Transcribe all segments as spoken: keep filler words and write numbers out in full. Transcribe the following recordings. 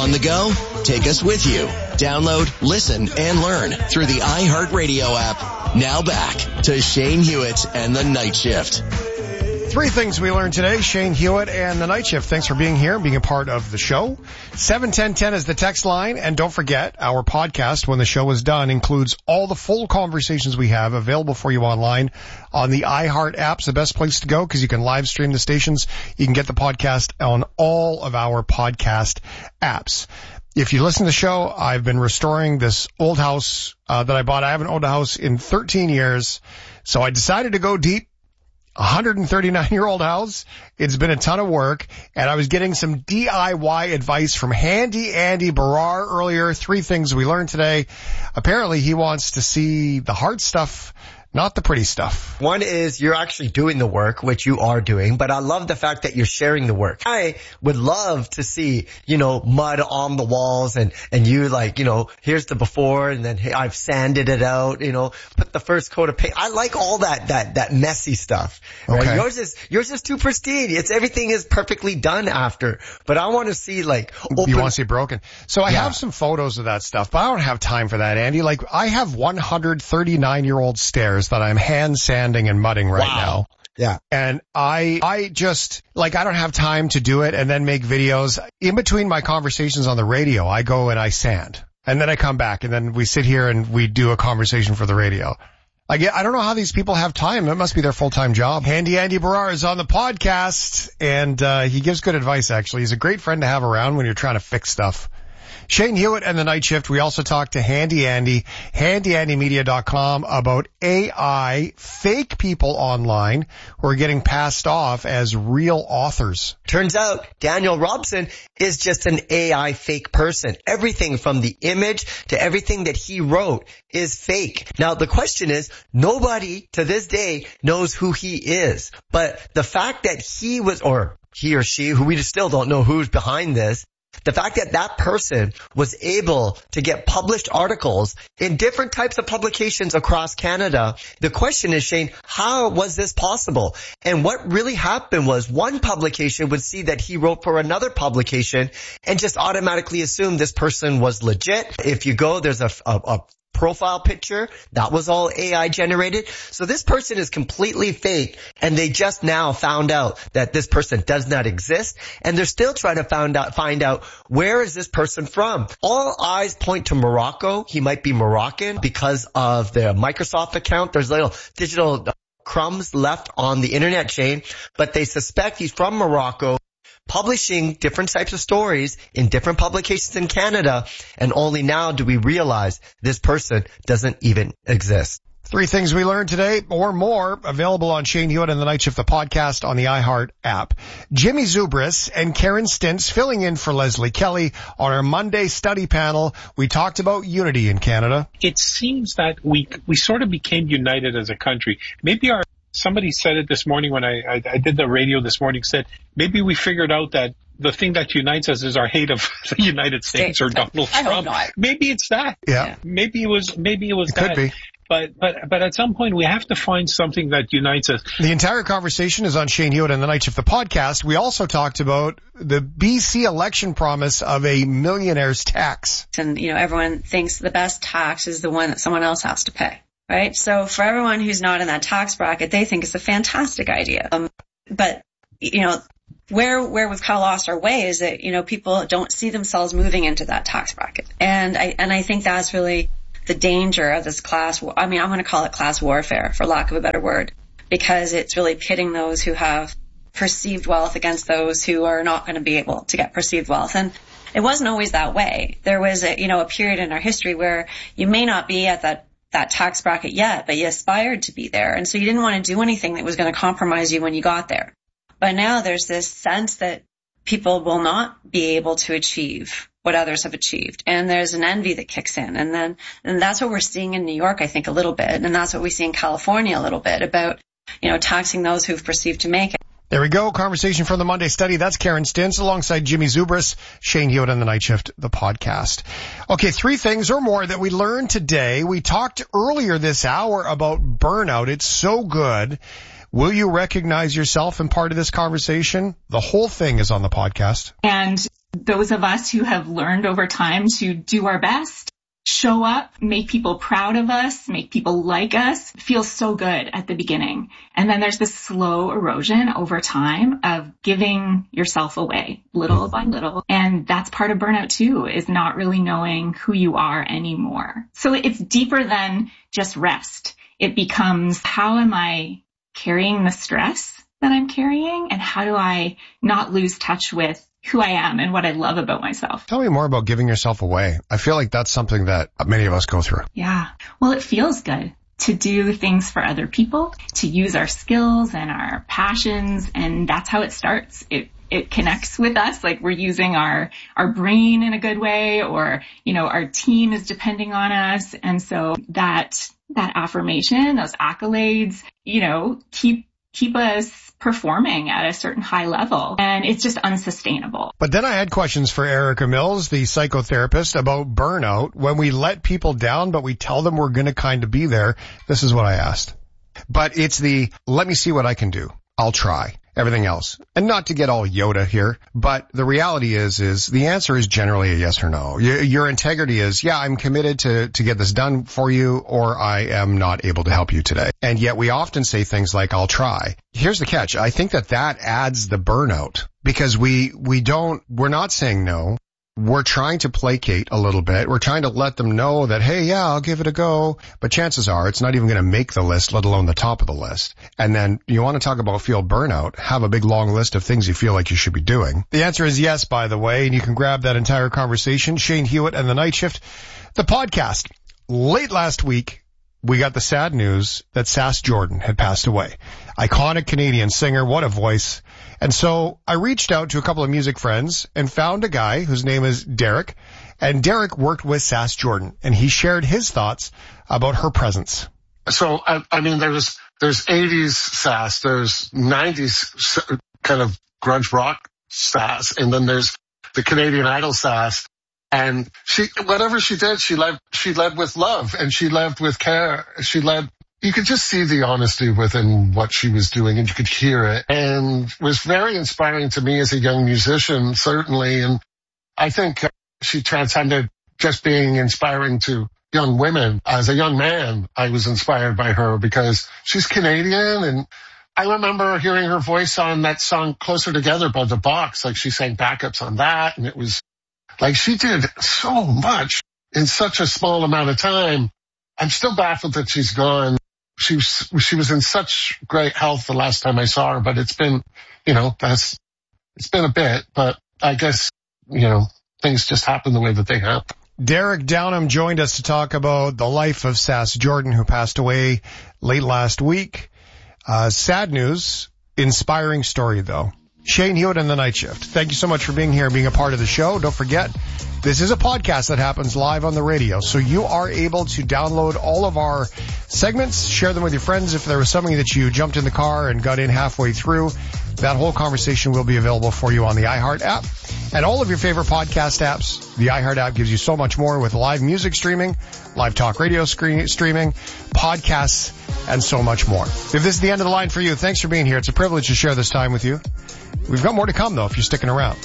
On the go? Take us with you. Download, listen, and learn through the iHeartRadio app. Now back to Shane Hewitt and the Night Shift. Three things we learned today. Shane Hewitt and the Night Shift. Thanks for being here and being a part of the show. seven ten ten is the text line. And don't forget, our podcast, when the show is done, includes all the full conversations we have available for you online on the iHeart app. It's the best place to go because you can live stream the stations. You can get the podcast on all of our podcast apps. If you listen to the show, I've been restoring this old house uh, that I bought. I haven't owned a house in thirteen years, so I decided to go deep. one hundred thirty-nine-year-old house. It's been a ton of work, and I was getting some D I Y advice from Handy Andy Barrar earlier. Three things we learned today. Apparently, he wants to see the hard stuff, not the pretty stuff. One is you're actually doing the work, which you are doing, but I love the fact that you're sharing the work. I would love to see, you know, mud on the walls and, and you like, you know, here's the before and then hey, I've sanded it out, you know, put the first coat of paint. I like all that, that, that messy stuff. Right? Okay. Yours is, yours is too pristine. It's everything is perfectly done after, but I want to see like, open. You want to see broken. So I Yeah. have some photos of that stuff, but I don't have time for that, Andy. Like I have one hundred thirty-nine-year-old stairs that I'm hand sanding and mudding right Wow. now. Yeah. And I, I just, like, I don't have time to do it and then make videos. In between my conversations on the radio, I go and I sand. And then I come back and then we sit here and we do a conversation for the radio. I get, I don't know how these people have time. That must be their full-time job. Handy Andy Barrar is on the podcast and, uh, he gives good advice, actually. He's a great friend to have around when you're trying to fix stuff. Shane Hewitt and the Night Shift. We also talked to Handy Andy, handy andy media dot com, about A I, fake people online who are getting passed off as real authors. Turns out Daniel Robson is just an A I fake person. Everything from the image to everything that he wrote is fake. Now the question is, nobody to this day knows who he is. But the fact that he was, or he or she, who we still don't know who's behind this, the fact that that person was able to get published articles in different types of publications across Canada. The question is, Shane, how was this possible? And what really happened was one publication would see that he wrote for another publication and just automatically assume this person was legit. If you go, there's a, a, a profile picture that was all A I generated. So this person is completely fake, and they just now found out that this person does not exist, and they're still trying to find out find out where is this person from. All eyes point to Morocco. He might be Moroccan because of the Microsoft account. There's little digital crumbs left on the internet chain, but they suspect he's from Morocco, publishing different types of stories in different publications in Canada, and only now do we realize this person doesn't even exist. Three things we learned today, or more, available on Shane Hewitt and the Night Shift, the podcast on the iHeart app. Jimmy Zubris and Karen Stintz filling in for Leslie Kelly on our Monday study panel. We talked about unity in Canada. It seems that we we sort of became united as a country. Maybe our Somebody said it this morning when I, I, I did the radio this morning, said maybe we figured out that the thing that unites us is our hate of the United States or Donald I Trump. hope not. Maybe it's that. Yeah. Maybe it was, maybe it was It that. could be. But, but, but at some point we have to find something that unites us. The entire conversation is on Shane Hewitt and the Night Shift, the podcast. We also talked about the B C election promise of a millionaire's tax. And, you know, everyone thinks the best tax is the one that someone else has to pay. Right? So for everyone who's not in that tax bracket, they think it's a fantastic idea. Um, but, you know, where, where we've kind of lost our way is that, you know, people don't see themselves moving into that tax bracket. And I, and I think that's really the danger of this class. I mean, I'm going to call it class warfare, for lack of a better word, because it's really pitting those who have perceived wealth against those who are not going to be able to get perceived wealth. And it wasn't always that way. There was a, you know, a period in our history where you may not be at that that tax bracket yet, but you aspired to be there. And so you didn't want to do anything that was going to compromise you when you got there. But now there's this sense that people will not be able to achieve what others have achieved. And there's an envy that kicks in. And then, and that's what we're seeing in New York, I think, a little bit. And that's what we see in California a little bit about, you know, taxing those who've perceived to make it. There we go. Conversation from the Monday study. That's Karen Stintz alongside Jimmy Zubris, Shane Hewitt and the Night Shift, the podcast. Okay, three things or more that we learned today. We talked earlier this hour about burnout. It's so good. Will you recognize yourself in part of this conversation? The whole thing is on the podcast. And those of us who have learned over time to do our best, show up, make people proud of us, make people like us, feels so good at the beginning. And then there's this slow erosion over time of giving yourself away little by little. And that's part of burnout too, is not really knowing who you are anymore. So it's deeper than just rest. It becomes, how am I carrying the stress that I'm carrying? And how do I not lose touch with who I am and what I love about myself? Tell me more about giving yourself away. I feel like that's something that many of us go through. Yeah. Well, it feels good to do things for other people, to use our skills and our passions. And that's how it starts. It It connects with us, like we're using our, our brain in a good way, or, you know, our team is depending on us. And so that, that affirmation, those accolades, you know, keep, keep us performing at a certain high level, and it's just unsustainable. But then I had questions for Erica Mills, the psychotherapist, about burnout. When we let people down, but we tell them we're going to kind of be there, this is what I asked. But it's the, let me see what I can do. I'll try. Everything else. And not to get all Yoda here, but the reality is, is the answer is generally a yes or no. Your, your integrity is, yeah, I'm committed to, to get this done for you, or I am not able to help you today. And yet we often say things like, I'll try. Here's the catch. I think that that adds the burnout, because we, we don't, we're not saying no. We're trying to placate a little bit. We're trying to let them know that, hey, yeah, I'll give it a go. But chances are it's not even going to make the list, let alone the top of the list. And then you want to talk about feel burnout, have a big long list of things you feel like you should be doing. The answer is yes, by the way, and you can grab that entire conversation. Shane Hewitt and the Night Shift, the podcast. Late last week, we got the sad news that Sass Jordan had passed away. Iconic Canadian singer, what a voice. And so I reached out to a couple of music friends and found a guy whose name is Derek. And Derek worked with Sass Jordan, and he shared his thoughts about her presence. So, I, I mean, there's, there's eighties Sass, there's nineties kind of grunge rock Sass, and then there's the Canadian Idol Sass. And she, whatever she did, she led, she led with love, and she led with care. She led, you could just see the honesty within what she was doing, and you could hear it. And it was very inspiring to me as a young musician, certainly. And I think she transcended just being inspiring to young women. As a young man, I was inspired by her because she's Canadian, and I remember hearing her voice on that song Closer Together by The Box. Like, she sang backups on that, and it was like, she did so much in such a small amount of time. I'm still baffled that she's gone. She was, she was in such great health the last time I saw her, but it's been, you know, that's, it's been a bit, but I guess, you know, things just happen the way that they happen. Derek Downham joined us to talk about the life of Sass Jordan, who passed away late last week. Uh, sad news, inspiring story though. Shane Hewitt and the Night Shift. Thank you so much for being here and being a part of the show. Don't forget, this is a podcast that happens live on the radio, so you are able to download all of our segments, share them with your friends. If there was something that you jumped in the car and got in halfway through, that whole conversation will be available for you on the iHeart app and all of your favorite podcast apps. The iHeart app gives you so much more with live music streaming, live talk radio screen- streaming, podcasts, and so much more. If this is the end of the line for you, thanks for being here. It's a privilege to share this time with you. We've got more to come, though, if you're sticking around.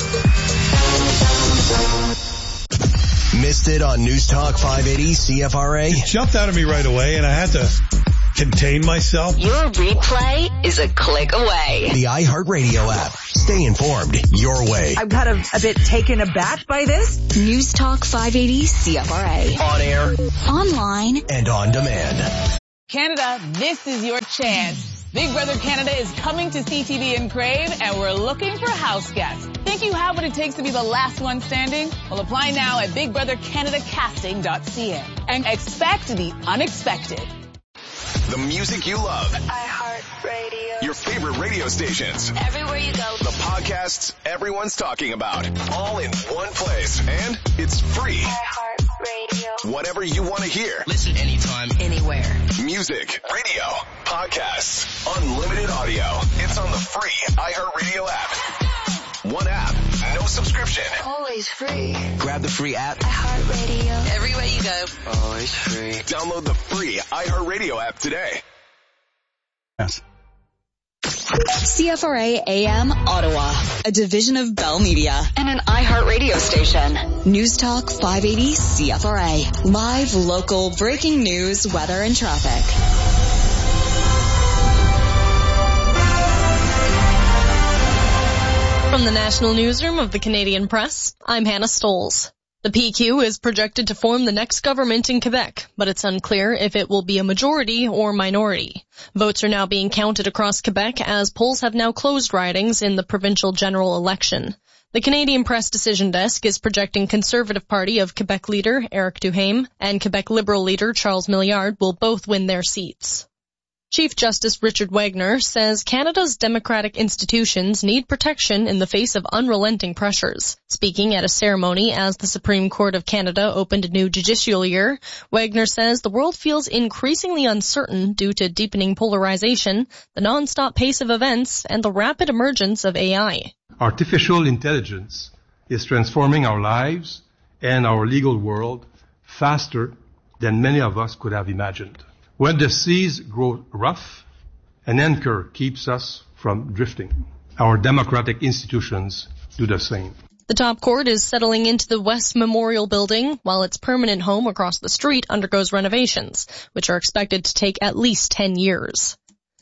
Missed it on News Talk five eighty C F R A? It jumped out of me right away, and I had to contain myself. Your replay is a click away. The iHeartRadio app. Stay informed your way. I'm kind of a bit taken aback by this. News Talk five eighty C F R A. On air. Online. And on demand. Canada, this is your chance. Big Brother Canada is coming to C T V and Crave, and we're looking for house guests. Think you have what it takes to be the last one standing? Well, apply now at big brother canada casting dot c a and expect the unexpected. The music you love. iHeartRadio. Your favorite radio stations. Everywhere you go. The podcasts everyone's talking about. All in one place. And it's free. iHeartRadio. Whatever you want to hear. Listen anytime, anywhere. Music, radio, podcasts, unlimited audio. It's on the free iHeartRadio app. One app, no subscription. Always free. Grab the free app. iHeartRadio. Everywhere you go. Always free. Download the free iHeartRadio app today. Yes. C F R A A M Ottawa, a division of Bell Media and an iHeartRadio station. News Talk five eighty C F R A. Live, local, breaking news, weather, and traffic. From the National Newsroom of the Canadian Press, I'm Hannah Stoles. The P Q is projected to form the next government in Quebec, but it's unclear if it will be a majority or minority. Votes are now being counted across Quebec as polls have now closed ridings in the provincial general election. The Canadian Press Decision Desk is projecting Conservative Party of Quebec leader Eric Duhaime and Quebec Liberal leader Charles Milliard will both win their seats. Chief Justice Richard Wagner says Canada's democratic institutions need protection in the face of unrelenting pressures. Speaking at a ceremony as the Supreme Court of Canada opened a new judicial year, Wagner says the world feels increasingly uncertain due to deepening polarization, the non-stop pace of events, and the rapid emergence of A I. Artificial intelligence is transforming our lives and our legal world faster than many of us could have imagined. When the seas grow rough, an anchor keeps us from drifting. Our democratic institutions do the same. The top court is settling into the West Memorial Building, while its permanent home across the street undergoes renovations, which are expected to take at least ten years.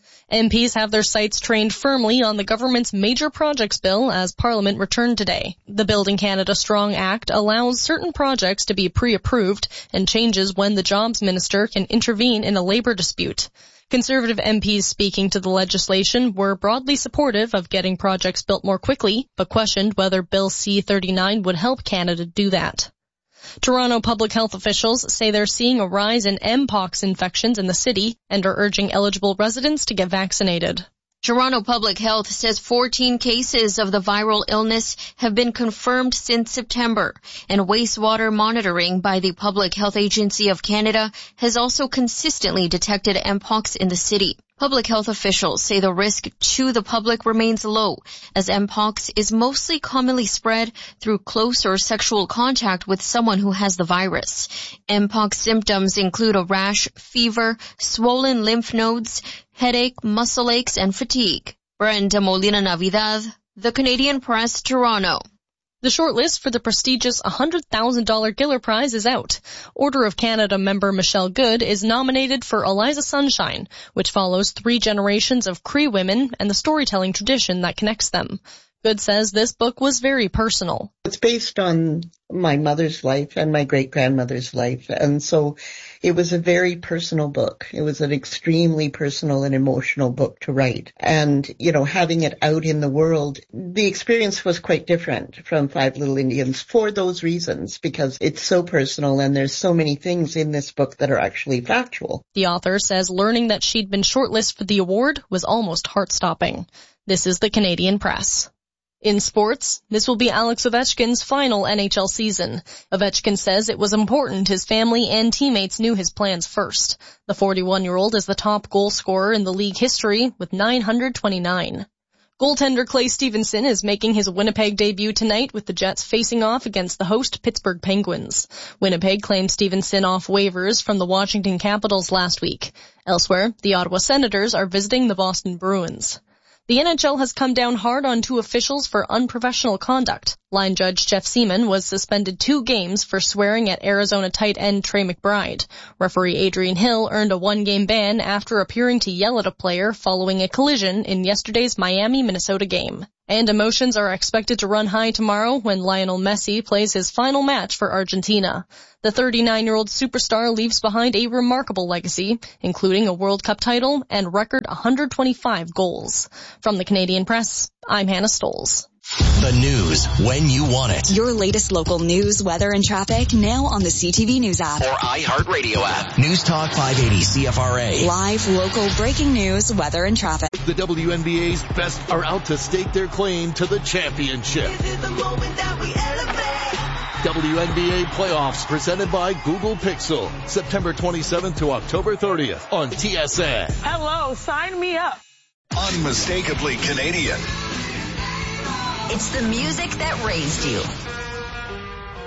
M Ps have their sights trained firmly on the government's major projects bill as Parliament returned today. The Building Canada Strong Act allows certain projects to be pre-approved and changes when the Jobs Minister can intervene in a labor dispute. Conservative M Ps speaking to the legislation were broadly supportive of getting projects built more quickly, but questioned whether Bill C thirty-nine would help Canada do that. Toronto public health officials say they're seeing a rise in Mpox infections in the city and are urging eligible residents to get vaccinated. Toronto Public Health says fourteen cases of the viral illness have been confirmed since September, and wastewater monitoring by the Public Health Agency of Canada has also consistently detected Mpox in the city. Public health officials say the risk to the public remains low, as Mpox is mostly commonly spread through close or sexual contact with someone who has the virus. Mpox symptoms include a rash, fever, swollen lymph nodes, headache, muscle aches, and fatigue. Brenda Molina Navidad, The Canadian Press, Toronto. The shortlist for the prestigious one hundred thousand dollars Giller Prize is out. Order of Canada member Michelle Good is nominated for Eliza Sunshine, which follows three generations of Cree women and the storytelling tradition that connects them. Good says this book was very personal. It's based on my mother's life and my great-grandmother's life, and so it was a very personal book. It was an extremely personal and emotional book to write. And, you know, having it out in the world, the experience was quite different from Five Little Indians for those reasons, because it's so personal and there's so many things in this book that are actually factual. The author says learning that she'd been shortlisted for the award was almost heart-stopping. This is the Canadian Press. In sports, this will be Alex Ovechkin's final N H L season. Ovechkin says it was important his family and teammates knew his plans first. The forty-one-year-old is the top goal scorer in the league history with nine hundred twenty-nine. Goaltender Clay Stevenson is making his Winnipeg debut tonight with the Jets facing off against the host Pittsburgh Penguins. Winnipeg claimed Stevenson off waivers from the Washington Capitals last week. Elsewhere, the Ottawa Senators are visiting the Boston Bruins. The N H L has come down hard on two officials for unprofessional conduct. Line judge Jeff Seaman was suspended two games for swearing at Arizona tight end Trey McBride. Referee Adrian Hill earned a one-game ban after appearing to yell at a player following a collision in yesterday's Miami-Minnesota game. And emotions are expected to run high tomorrow when Lionel Messi plays his final match for Argentina. The thirty-nine-year-old superstar leaves behind a remarkable legacy, including a World Cup title and record one hundred twenty-five goals. From the Canadian Press, I'm Hannah Stoles. The news when you want it. Your latest local news, weather, and traffic now on the C T V News app. Or iHeartRadio app. News Talk five eighty C F R A. Live, local, breaking news, weather, and traffic. The W N B A's best are out to stake their claim to the championship. This is the moment that we elevate. W N B A playoffs presented by Google Pixel. September twenty-seventh to October thirtieth on T S N. Hello, sign me up. Unmistakably Canadian. It's the music that raised you.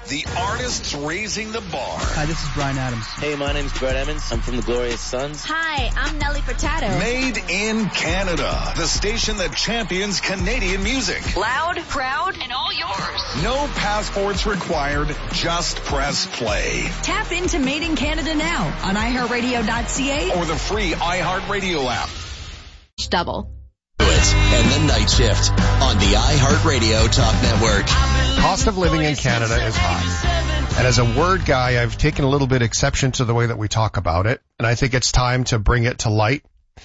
The artists raising the bar. Hi, this is Bryan Adams. Hey, my name's Brett Emmons. I'm from the Glorious Sons. Hi, I'm Nelly Furtado. Made in Canada. The station that champions Canadian music. Loud, proud, and all yours. No passports required. Just press play. Tap into Made in Canada now on i heart radio dot c a or the free iHeartRadio app. Double. And the night shift on the iHeartRadio Talk Network. Cost of living in Canada is high. And as a word guy, I've taken a little bit exception to the way that we talk about it. And I think it's time to bring it to light.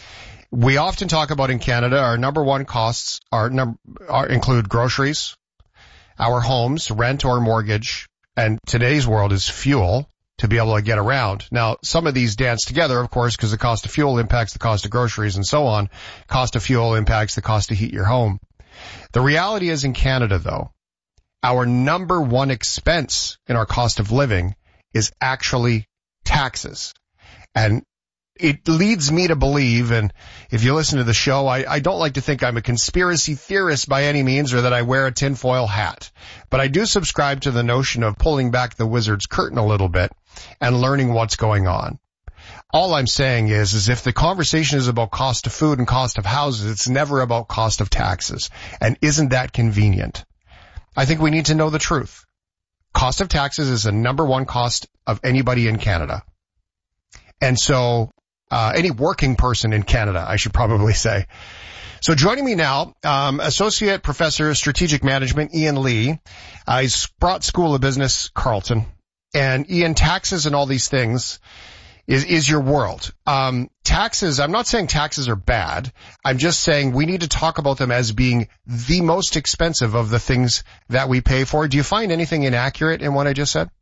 We often talk about in Canada, our number one costs are, num- are include groceries, our homes, rent or mortgage, and today's world is fuel to be able to get around. Now, some of these dance together, of course, because the cost of fuel impacts the cost of groceries and so on. Cost of fuel impacts the cost to heat your home. The reality is in Canada, though, our number one expense in our cost of living is actually taxes. And it leads me to believe, and if you listen to the show, I, I don't like to think I'm a conspiracy theorist by any means or that I wear a tinfoil hat. But I do subscribe to the notion of pulling back the wizard's curtain a little bit and learning what's going on. All I'm saying is, is if the conversation is about cost of food and cost of houses, it's never about cost of taxes. And isn't that convenient? I think we need to know the truth. Cost of taxes is the number one cost of anybody in Canada. And so, uh, any working person in Canada, I should probably say. So joining me now, um, Associate Professor of Strategic Management, Ian Lee. Uh, he's brought School of Business, Carleton. And Ian, taxes and all these things is, is your world. Um, taxes, I'm not saying taxes are bad. I'm just saying we need to talk about them as being the most expensive of the things that we pay for. Do you find anything inaccurate in what I just said?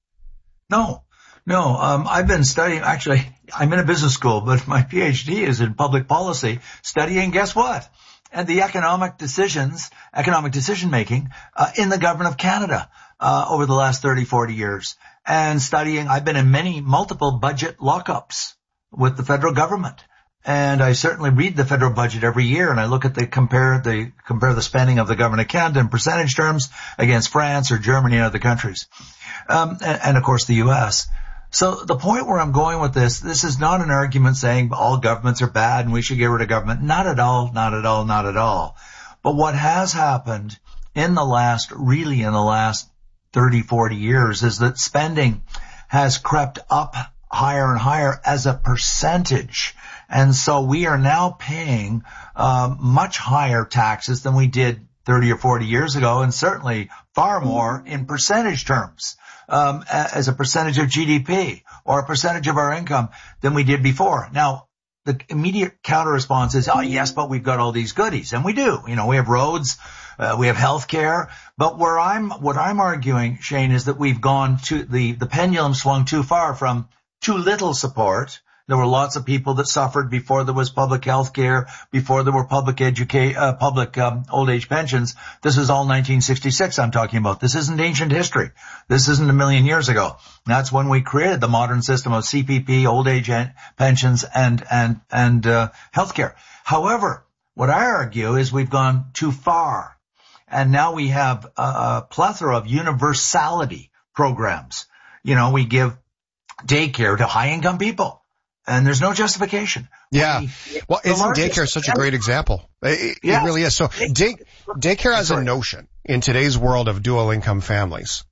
No, no. Um, I've been studying, actually, I'm in a business school, but my PhD is in public policy, studying, guess what? And the economic decisions, economic decision making, uh, in the government of Canada, uh, over the last thirty, forty years. And studying, I've been in many, multiple budget lockups with the federal government. And I certainly read the federal budget every year, and I look at the compare the compare the spending of the government of Canada in percentage terms against France or Germany and other countries, um, and, and of course the U S. So the point where I'm going with this, this is not an argument saying all governments are bad and we should get rid of government. Not at all, not at all, not at all. But what has happened in the last, really in the last thirty, forty years is that spending has crept up higher and higher as a percentage. And so we are now paying um, much higher taxes than we did thirty or forty years ago, and certainly far more in percentage terms, um, as a percentage of G D P or a percentage of our income than we did before. Now, the immediate counter response is, oh, yes, but we've got all these goodies. And we do. You know, we have roads, uh, we have health care. But where I'm, what I'm arguing, Shane, is that we've gone to the, the pendulum swung too far from too little support. There were lots of people that suffered before there was public health care, before there were public educate, uh, public, um, old age pensions. This is all nineteen sixty-six I'm talking about. This isn't ancient history. This isn't a million years ago. That's when we created the modern system of C P P, old age pensions, and, and, and, uh, healthcare. However, what I argue is we've gone too far. And now we have a, a plethora of universality programs. You know, we give daycare to high income people. And there's no justification. Yeah. Well, isn't daycare such a great example? It, yeah. it really is. So day, daycare as a notion in today's world of dual income families,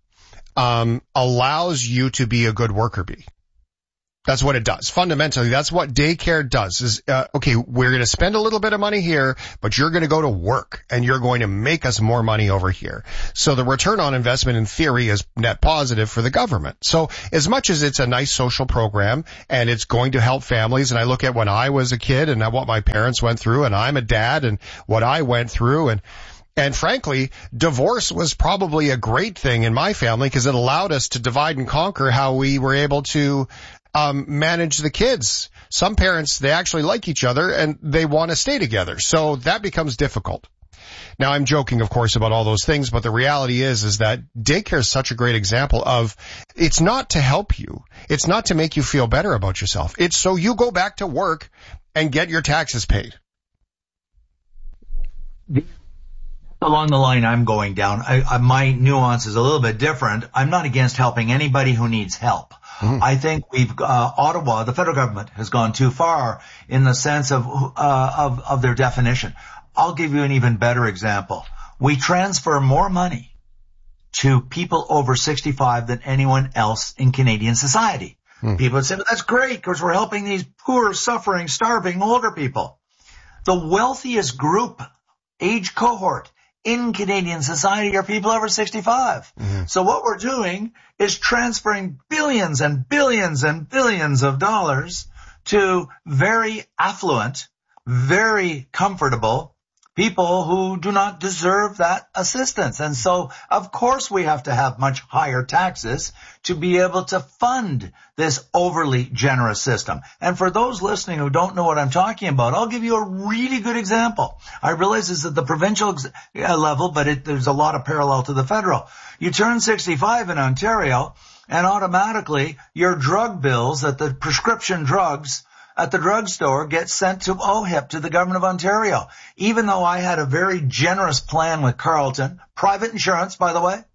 um, allows you to be a good worker bee. That's what it does. Fundamentally, that's what daycare does is, uh, okay, we're going to spend a little bit of money here, but you're going to go to work and you're going to make us more money over here. So the return on investment in theory is net positive for the government. So as much as it's a nice social program and it's going to help families, and I look at when I was a kid and what my parents went through, and I'm a dad and what I went through, and And frankly, divorce was probably a great thing in my family because it allowed us to divide and conquer how we were able to um manage the kids. Some parents, they actually like each other and they want to stay together. So that becomes difficult. Now, I'm joking, of course, about all those things, but the reality is, is that daycare is such a great example of it's not to help you. It's not to make you feel better about yourself. It's so you go back to work and get your taxes paid. Along the line I'm going down, I, I, my nuance is a little bit different. I'm not against helping anybody who needs help. Mm. I think we've, uh, Ottawa, the federal government has gone too far in the sense of, uh, of, of their definition. I'll give you an even better example. We transfer more money to people over sixty-five than anyone else in Canadian society. Mm. People would say, but that's great because we're helping these poor, suffering, starving older people. The wealthiest group, age cohort in Canadian society are people over sixty-five. Mm-hmm. So what we're doing is transferring billions and billions and billions of dollars to very affluent, very comfortable people who do not deserve that assistance. And so, of course, we have to have much higher taxes to be able to fund this overly generous system. And for those listening who don't know what I'm talking about, I'll give you a really good example. I realize this is at the provincial level, but it, there's a lot of parallel to the federal. You turn sixty-five in Ontario, and automatically your drug bills at the prescription drugs at the drugstore get sent to O H I P, to the government of Ontario. Even though I had a very generous plan with Carleton, private insurance, by the way.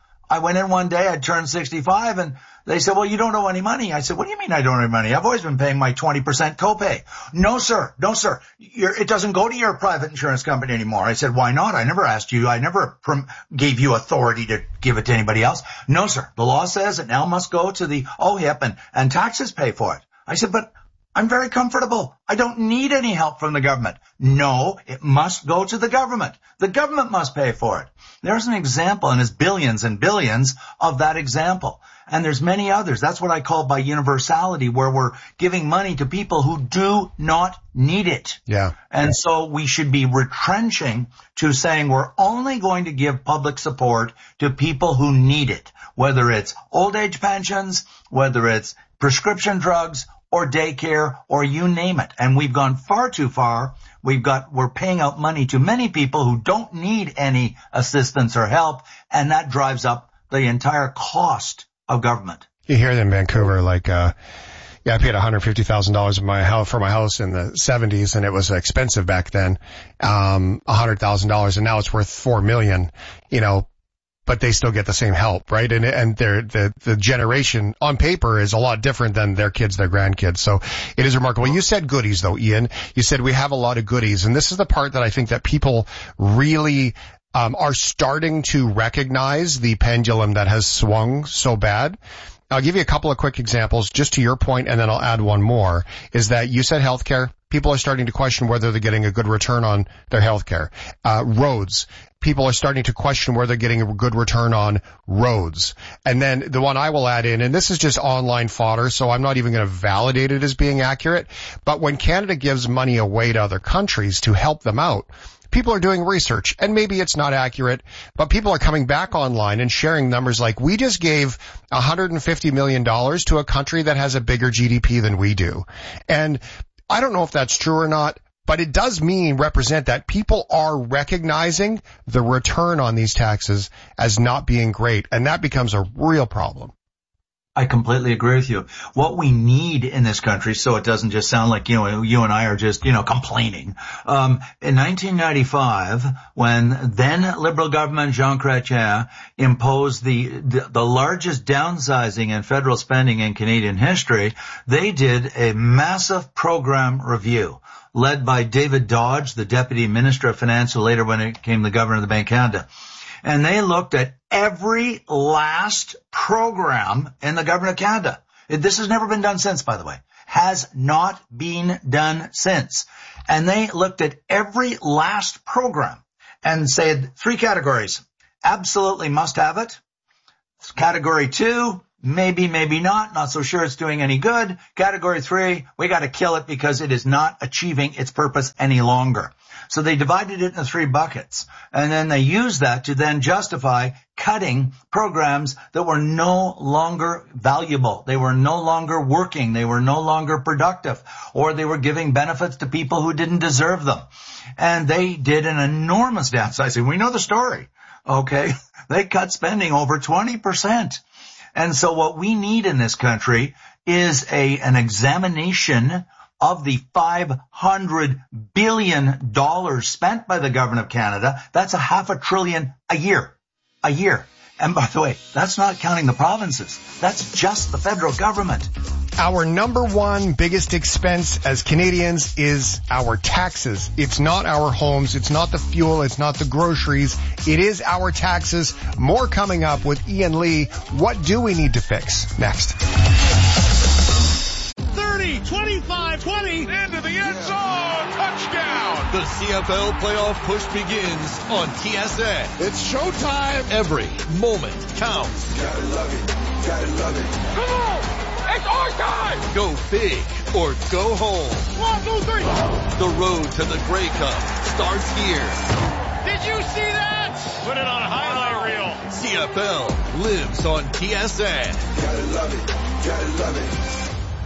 I went in one day, I'd turned sixty-five, and they said, well, you don't owe any money. I said, what do you mean I don't owe any money? I've always been paying my twenty percent copay. No, sir. No, sir. You're, it doesn't go to your private insurance company anymore. I said, why not? I never asked you. I never prom- gave you authority to give it to anybody else. No, sir. The law says it now must go to the O H I P, and, and taxes pay for it. I said, but I'm very comfortable. I don't need any help from the government. No, it must go to the government. The government must pay for it. There's an example, and there's billions and billions of that example. And there's many others. That's what I call by universality, where we're giving money to people who do not need it. Yeah. And so we should be retrenching to saying we're only going to give public support to people who need it, whether it's old age pensions, whether it's prescription drugs, or daycare, or you name it. And we've gone far too far. We've got, we're paying out money to many people who don't need any assistance or help, and that drives up the entire cost of government. You hear that in Vancouver, like, uh, yeah, I paid one hundred fifty thousand dollars in my house, for my house in the seventies, and it was expensive back then, um, one hundred thousand dollars, and now it's worth four million dollars, you know, but they still get the same help, right? And, and their, the, the generation on paper is a lot different than their kids, their grandkids. So it is remarkable. You said goodies though, Ian. You said we have a lot of goodies. And this is the part that I think that people really, um, are starting to recognize the pendulum that has swung so bad. I'll give you a couple of quick examples just to your point, and then I'll add one more, is that you said healthcare. People are starting to question whether they're getting a good return on their healthcare. Uh, roads. People are starting to question whether they're getting a good return on roads. And then the one I will add in, and this is just online fodder, so I'm not even going to validate it as being accurate, but when Canada gives money away to other countries to help them out, people are doing research, and maybe it's not accurate, but people are coming back online and sharing numbers like, we just gave one hundred fifty million dollars to a country that has a bigger G D P than we do. And I don't know if that's true or not, but it does mean, represent that people are recognizing the return on these taxes as not being great, and that becomes a real problem. I completely agree with you. What we need in this country, so it doesn't just sound like, you know, you and I are just, you know, complaining. Um, in nineteen ninety-five, when then Liberal government Jean Chrétien imposed the, the, the largest downsizing in federal spending in Canadian history, they did a massive program review led by David Dodge, the Deputy Minister of Finance, who later when it became the Governor of the Bank of Canada. And they looked at every last program in the government of Canada. This has never been done since, by the way. Has not been done since. And they looked at every last program and said three categories. Absolutely must have it. Category two, maybe, maybe not. Not so sure it's doing any good. Category three, we got to kill it because it is not achieving its purpose any longer. So they divided it into three buckets, and then they used that to then justify cutting programs that were no longer valuable. They were no longer working. They were no longer productive, or they were giving benefits to people who didn't deserve them. And they did an enormous downsizing. We know the story, okay? They cut spending over twenty percent. And so what we need in this country is a an examination of the five hundred billion dollars spent by the government of Canada, that's a half a trillion a year. A year. And by the way, that's not counting the provinces. That's just the federal government. Our number one biggest expense as Canadians is our taxes. It's not our homes. It's not the fuel. It's not the groceries. It is our taxes. More coming up with Ian Lee. What do we need to fix? Next. thirty, twenty-five, twenty, into the end zone, touchdown. The C F L playoff push begins on T S N. It's showtime. Every moment counts. Gotta love it, gotta love it. Come on, it's our time. Go big or go home. One, two, three. The road to the Grey Cup starts here. Did you see that? Put it on a highlight reel. C F L lives on T S N. Gotta love it, gotta love it.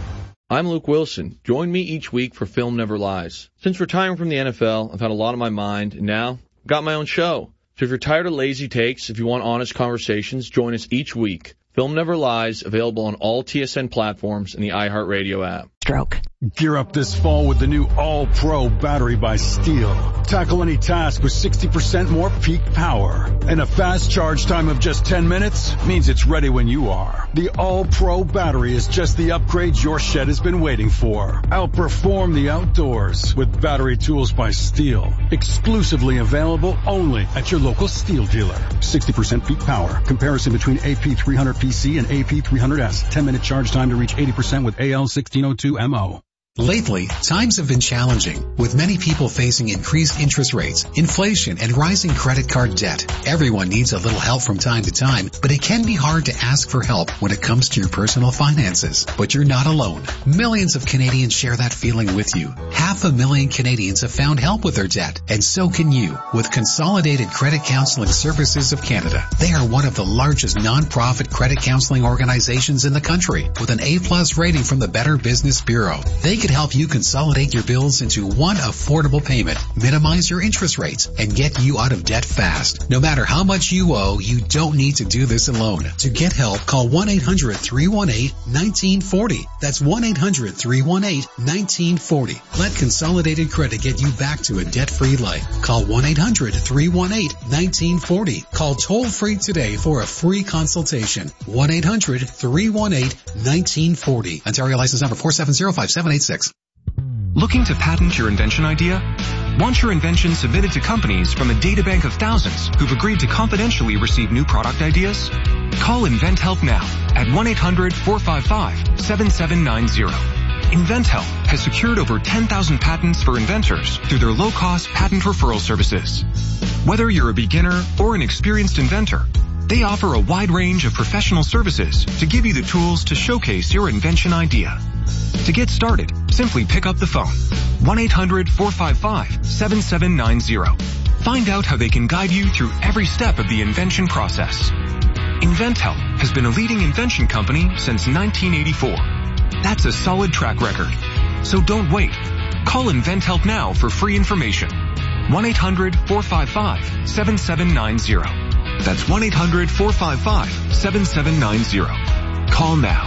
I'm Luke Wilson. Join me each week for Film Never Lies. Since retiring from the N F L, I've had a lot on my mind, and now I've got my own show. So if you're tired of lazy takes, if you want honest conversations, join us each week. Film Never Lies, available on all T S N platforms and the iHeartRadio app. Stroke. Gear up this fall with the new All-Pro battery by Steel. Tackle any task with sixty percent more peak power. And a fast charge time of just ten minutes means it's ready when you are. The All-Pro battery is just the upgrade your shed has been waiting for. Outperform the outdoors with battery tools by Steel. Exclusively available only at your local Steel dealer. sixty percent peak power. Comparison between A P three hundred P C and A P three hundred S. ten minute charge time to reach eighty percent with A L sixteen oh two M O. Lately, times have been challenging, with many people facing increased interest rates, inflation, and rising credit card debt. Everyone needs a little help from time to time, but it can be hard to ask for help when it comes to your personal finances. But you're not alone. Millions of Canadians share that feeling with you. Half a million Canadians have found help with their debt, and so can you, with Consolidated Credit Counseling Services of Canada. They are one of the largest non-profit credit counseling organizations in the country, with an A-plus rating from the Better Business Bureau. They could help you consolidate your bills into one affordable payment, minimize your interest rates, and get you out of debt fast. No matter how much you owe, you don't need to do this alone. To get help, call one eight hundred three one eight one nine four zero. That's one eight hundred three one eight one nine four zero. Let Consolidated Credit get you back to a debt-free life. Call one eight hundred three one eight one nine four zero. Call toll-free today for a free consultation. one eight hundred three one eight one nine four zero. Ontario license number four seven zero five seven eight six. Looking to patent your invention idea? Want your invention submitted to companies from a databank of thousands who've agreed to confidentially receive new product ideas? Call InventHelp now at one eight hundred four five five seven seven nine zero. InventHelp has secured over ten thousand patents for inventors through their low-cost patent referral services. Whether you're a beginner or an experienced inventor, they offer a wide range of professional services to give you the tools to showcase your invention idea. To get started, simply pick up the phone. one eight hundred four five five seven seven nine zero. Find out how they can guide you through every step of the invention process. InventHelp has been a leading invention company since nineteen eighty-four. That's a solid track record. So don't wait. Call InventHelp now for free information. one eight hundred four five five seven seven nine zero. That's one eight hundred four five five seven seven nine zero. Call now.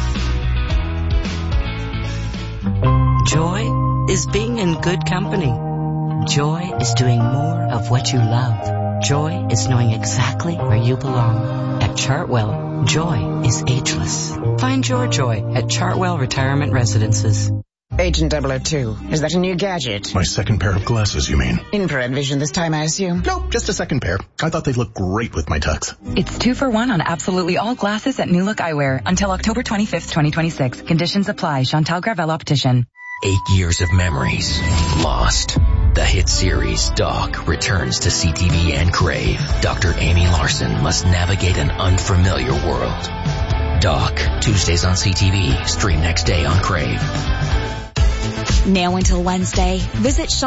Joy is being in good company. Joy is doing more of what you love. Joy is knowing exactly where you belong. At Chartwell, joy is ageless. Find your joy at Chartwell Retirement Residences. Agent double oh two, is that a new gadget? My second pair of glasses, you mean? Infrared vision this time, I assume? Nope, just a second pair. I thought they'd look great with my tux. It's two for one on absolutely all glasses at New Look Eyewear until October twenty-fifth, twenty twenty-six. Conditions apply. Chantal Gravel Optician. Eight years of memories lost. The hit series Doc returns to C T V and Crave. Doctor Amy Larson must navigate an unfamiliar world. Doc, Tuesdays on C T V. Stream next day on Crave. Now until Wednesday, visit Shop